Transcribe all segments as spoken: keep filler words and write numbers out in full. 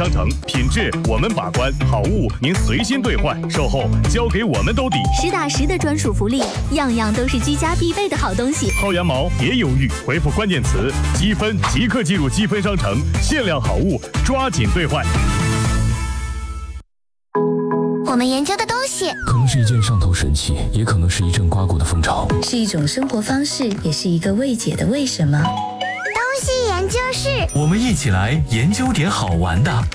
商城，品质我们把关，好物您随心兑换，售后交给我们兜底， 实打实的专属福利，样样都是居家必备的好东西。 薅羊毛别犹豫，回复关键词积分即刻进入积分商城，限量好物抓紧兑换。 我们研究的东西可能是一件上头神器，也可能是一阵刮过的风潮， 是一种生活方式，也是一个未解的为什么。 东西研究室， 我们一起来研究点好玩的。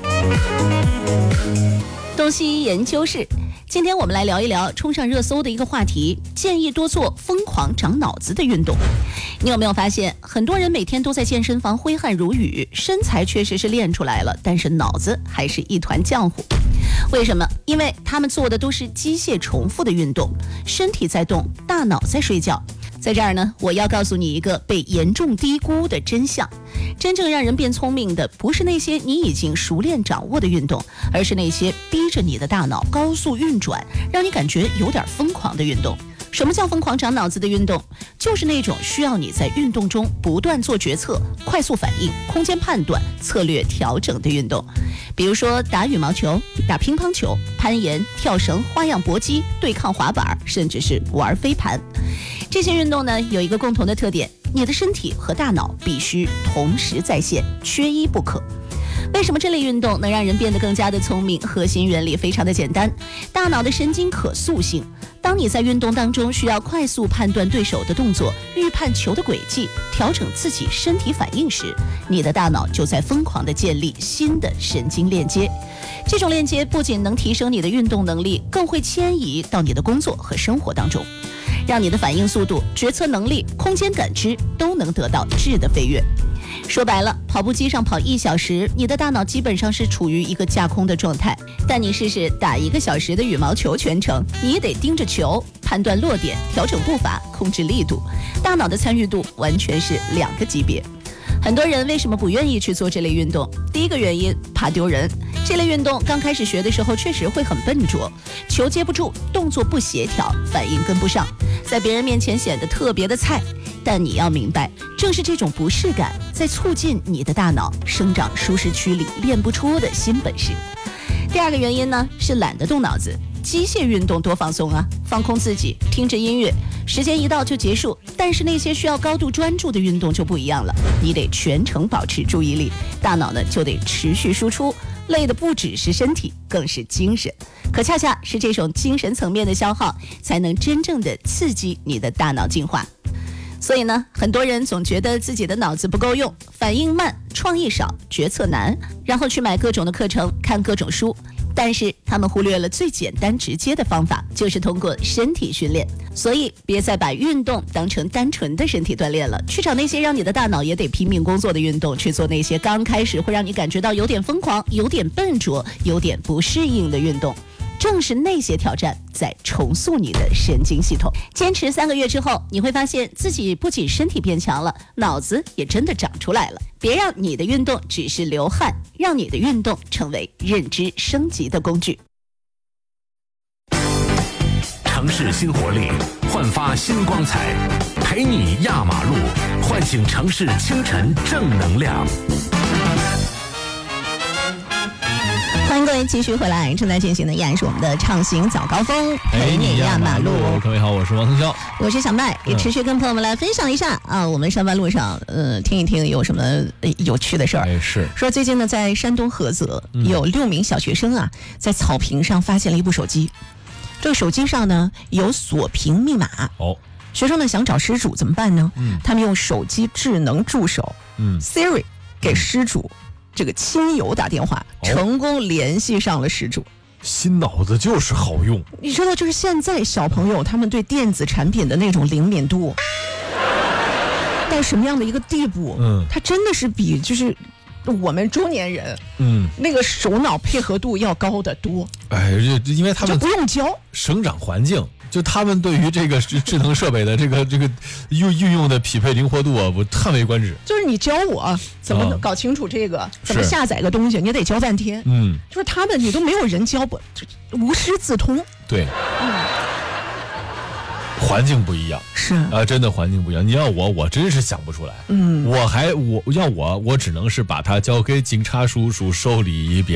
东西研究室，今天我们来聊一聊冲上热搜的一个话题，建议多做疯狂长脑子的运动。你有没有发现，很多人每天都在健身房挥汗如雨，身材确实是练出来了，但是脑子还是一团浆糊。为什么？因为他们做的都是机械重复的运动，身体在动，大脑在睡觉。在这儿呢，我要告诉你一个被严重低估的真相：真正让人变聪明的，不是那些你已经熟练掌握的运动，而是那些逼着你的大脑高速运转，让你感觉有点疯狂的运动。什么叫疯狂长脑子的运动？就是那种需要你在运动中不断做决策、快速反应、空间判断、策略调整的运动。比如说打羽毛球、打乒乓球、攀岩、跳绳、花样搏击、对抗滑板，甚至是玩飞盘。这些运动呢，有一个共同的特点：你的身体和大脑必须同时在线，缺一不可。为什么这类运动能让人变得更加的聪明？核心原理非常的简单，大脑的神经可塑性。当你在运动当中需要快速判断对手的动作，预判球的轨迹，调整自己身体反应时，你的大脑就在疯狂地建立新的神经链接。这种链接不仅能提升你的运动能力，更会迁移到你的工作和生活当中，让你的反应速度、决策能力、空间感知都能得到质的飞跃。说白了，跑步机上跑一小时，你的大脑基本上是处于一个架空的状态。但你试试打一个小时的羽毛球全程，你也得盯着球，判断落点，调整步伐，控制力度，大脑的参与度完全是两个级别。很多人为什么不愿意去做这类运动？第一个原因，怕丢人。这类运动刚开始学的时候确实会很笨拙，球接不住，动作不协调，反应跟不上，在别人面前显得特别的菜。但你要明白，正是这种不适感在促进你的大脑生长舒适区里练不出的新本事。第二个原因呢，是懒得动脑子。机械运动多放松啊，放空自己，听着音乐，时间一到就结束。但是那些需要高度专注的运动就不一样了，你得全程保持注意力，大脑呢就得持续输出，累的不只是身体，更是精神。可恰恰是这种精神层面的消耗，才能真正的刺激你的大脑进化。所以呢，很多人总觉得自己的脑子不够用，反应慢，创意少，决策难，然后去买各种的课程，看各种书。但是他们忽略了最简单直接的方法，就是通过身体训练。所以别再把运动当成单纯的身体锻炼了，去找那些让你的大脑也得拼命工作的运动，去做那些刚开始会让你感觉到有点疯狂、有点笨拙、有点不适应的运动。正是那些挑战在重塑你的神经系统。坚持三个月之后，你会发现自己不仅身体变强了，脑子也真的长出来了。别让你的运动只是流汗，让你的运动成为认知升级的工具。 城市新活力，焕发新光彩，陪你压马路，唤醒城市清晨正能量。 欢迎各位继续回来，正在进行的依然是我们的畅行早高峰，陪你压马路。 各位好，我是王腾霄， 我是小麦，也持续跟朋友们来分享一下、嗯、啊，我们上班路上，呃，听一听有什么有趣的事儿。 哎，是说最近呢，在山东菏泽有六名小学生啊，在草坪上发现了一部手机，这个手机上呢有锁屏密码。 哦， 学生们想找失主怎么办呢？ 嗯， 他们用手机智能助手， 嗯 ，Siri 给失主。这个亲友打电话，成功联系上了失主。 新脑子就是好用。 你知道，就是现在小朋友他们对电子产品的那种灵敏度到什么样的一个地步？嗯，他真的是比就是我们中年人，嗯，那个手脑配合度要高得多。 哎，因为他们就不用教， 生长环境。就他们对于这个智能设备的这个这个运运用的匹配灵活度啊，我叹为观止。 就是你教我怎么搞清楚这个，啊、怎么下载个东西，你得教半天。嗯，就是他们你都没有人教，不无师自通。 对，嗯，环境不一样， 是啊，真的环境不一样。你要我，我真是想不出来。嗯，我还我要我，我只能是把它交给警察叔叔手里一边。